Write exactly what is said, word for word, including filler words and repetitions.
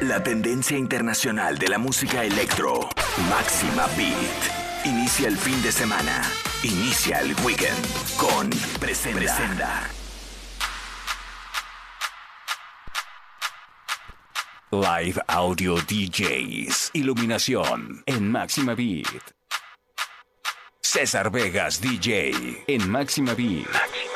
La tendencia internacional de la música electro. Máxima Beat. Inicia el fin de semana. Inicia el weekend con Presenda. Presenda. Live Audio D Js. Iluminación en Máxima Beat. César Vegas D J en Máxima Beat.